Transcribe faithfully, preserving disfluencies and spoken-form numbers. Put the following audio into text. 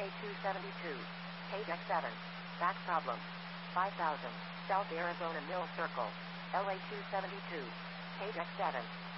A two seventy-two. Page X seven. Back problem. five thousand. South Arizona Mill Circle. L A two seventy-two. Page X seven.